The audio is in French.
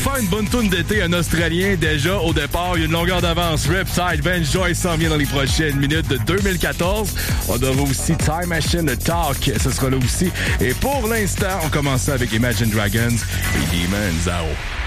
faire une bonne tourne d'été, un Australien déjà au départ. Il y a une longueur d'avance. Riptide, Ben Joyce s'en vient dans les prochaines minutes de 2014. On aura aussi Time Machine Talk, ce sera là aussi. Et pour l'instant, on commence avec Imagine Dragons et Demons Out.